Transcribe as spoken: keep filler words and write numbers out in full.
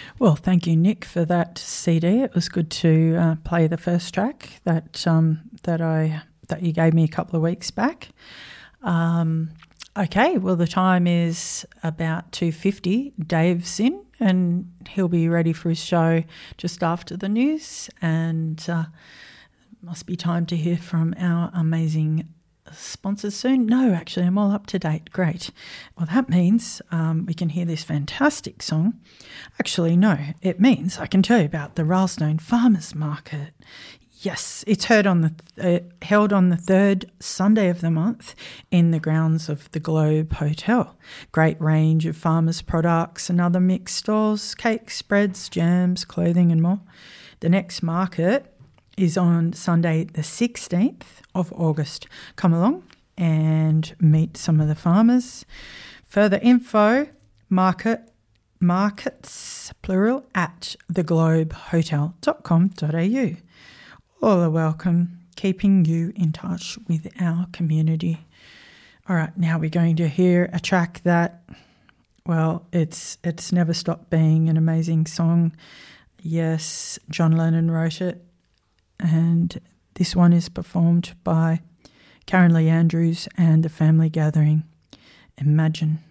Well, thank you, Nick, for that C D. It was good to uh, play the first track that um, that I that you gave me a couple of weeks back. Um, okay, well, the time is about two fifty. Dave's in, and he'll be ready for his show just after the news. And uh, must be time to hear from our amazing sponsors soon. No, actually, I'm all up to date. Great. Well, that means um, we can hear this fantastic song. Actually, no, it means I can tell you about the Rylstone Farmers Market. Yes, it's heard on the uh, held on the third Sunday of the month in the grounds of the Globe Hotel. Great range of farmers' products and other mixed stalls, cakes, breads, jams, clothing and more. The next market is on Sunday the sixteenth of August. Come along and meet some of the farmers. Further info, market, markets, plural, at the globe hotel dot com dot a u. All are welcome, keeping you in touch with our community. All right, now we're going to hear a track that, well, it's it's never stopped being an amazing song. Yes, John Lennon wrote it. And this one is performed by Karen Lee Andrews and the Family Gathering. Imagine.